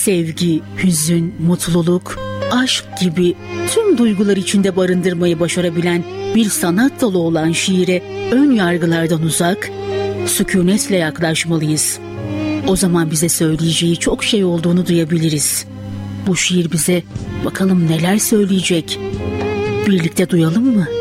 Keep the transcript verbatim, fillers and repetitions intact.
sevgi, hüzün, mutluluk, aşk gibi tüm duygular içinde barındırmayı başarabilen bir sanat dalı olan şiire ön yargılardan uzak, sükunetle yaklaşmalıyız. O zaman bize söyleyeceği çok şey olduğunu duyabiliriz. Bu şiir bize bakalım neler söyleyecek? Birlikte duyalım mı?